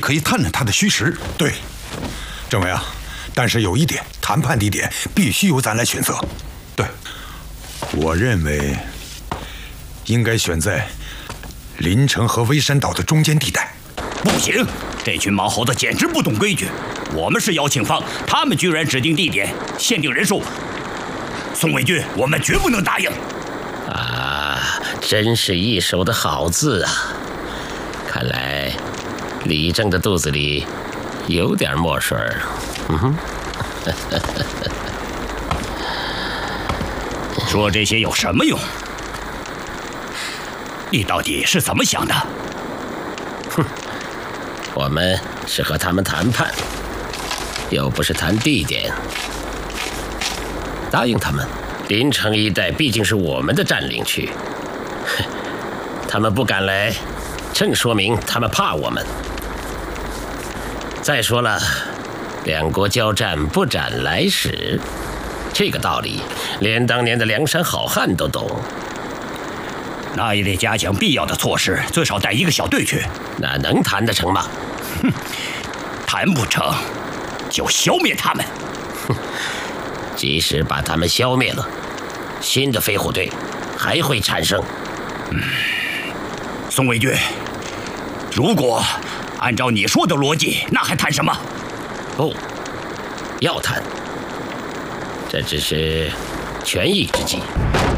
可以探探他的虚实。 对，政委啊，但是有一点，谈判地点必须由咱来选择。 对， 我认为应该选在临城和微山岛的中间地带。 不行，这群毛猴子简直不懂规矩。我们是邀请方，他们居然指定地点、限定人数。宋卫军，我们绝不能答应。 啊，真是一手的好字啊！看来李正的肚子里有点墨水。 说这些有什么用？你到底是怎么想的？ 我们是和他们谈判，又不是谈地点。答应他们，临城一带毕竟是我们的占领区，他们不敢来，正说明他们怕我们。再说了，两国交战不斩来使，这个道理连当年的梁山好汉都懂。 那也得加强必要的措施，最少带一个小队去。 那能谈得成吗？ 谈不成就消灭他们。 即使把他们消灭了，新的飞虎队还会产生。 宋卫军，如果按照你说的逻辑，那还谈什么？ 不，要谈。这只是权宜之计。